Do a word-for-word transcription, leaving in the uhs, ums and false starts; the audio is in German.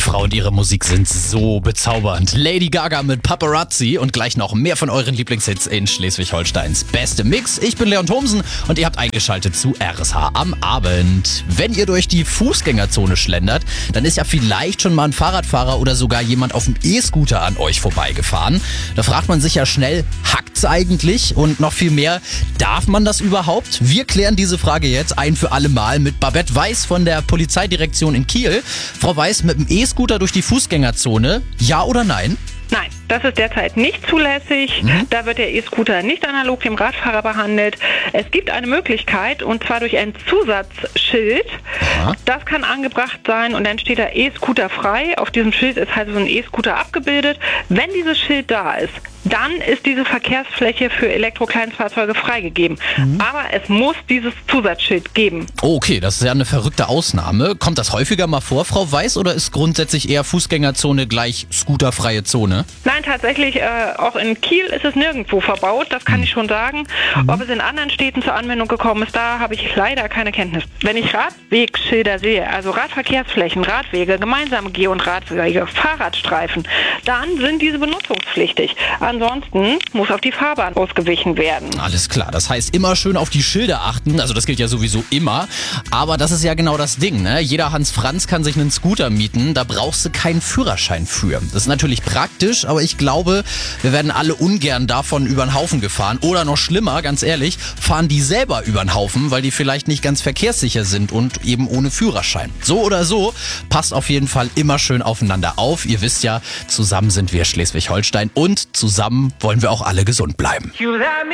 Frau und ihre Musik sind so bezaubernd. Lady Gaga mit Paparazzi und gleich noch mehr von euren Lieblingshits in Schleswig-Holsteins beste Mix. Ich bin Leon Thomsen und ihr habt eingeschaltet zu R S H am Abend. Wenn ihr durch die Fußgängerzone schlendert, dann ist ja vielleicht schon mal ein Fahrradfahrer oder sogar jemand auf dem E-Scooter an euch vorbeigefahren. Da fragt man sich ja schnell, hackt's eigentlich? Und noch viel mehr, darf man das überhaupt? Wir klären diese Frage jetzt ein für alle Mal mit Babette Weiß von der Polizeidirektion in Kiel. Frau Weiß, mit dem E-Scooter durch die Fußgängerzone, ja oder nein? Nein, das ist derzeit nicht zulässig. Mhm. Da wird der E-Scooter nicht analog dem Radfahrer behandelt. Es gibt eine Möglichkeit, und zwar durch ein Zusatzschild. Ja. Das kann angebracht sein und dann steht da E-Scooter frei. Auf diesem Schild ist halt so ein E-Scooter abgebildet. Wenn dieses Schild da ist, dann ist diese Verkehrsfläche für Elektrokleinstfahrzeuge freigegeben. Mhm. Aber es muss dieses Zusatzschild geben. Oh, okay, das ist ja eine verrückte Ausnahme. Kommt das häufiger mal vor, Frau Weiß, oder ist grundsätzlich eher Fußgängerzone gleich scooterfreie Zone? Nein, tatsächlich, äh, auch in Kiel ist es nirgendwo verbaut, das kann mhm. ich schon sagen. Mhm. Ob es in anderen Städten zur Anwendung gekommen ist, da habe ich leider keine Kenntnis. Wenn ich Radwegschilder sehe, also Radverkehrsflächen, Radwege, gemeinsame Geh- und Radwege, Fahrradstreifen, dann sind diese benutzungspflichtig. Ansonsten muss auf die Fahrbahn ausgewichen werden. Alles klar, das heißt immer schön auf die Schilder achten, also das gilt ja sowieso immer, aber das ist ja genau das Ding, ne? Jeder Hans Franz kann sich einen Scooter mieten, da brauchst du keinen Führerschein für. Das ist natürlich praktisch, aber ich glaube, wir werden alle ungern davon über den Haufen gefahren oder noch schlimmer, ganz ehrlich, fahren die selber über den Haufen, weil die vielleicht nicht ganz verkehrssicher sind und eben ohne Führerschein. So oder so, passt auf jeden Fall immer schön aufeinander auf. Ihr wisst ja, zusammen sind wir Schleswig-Holstein und zusammen wollen wir auch alle gesund bleiben.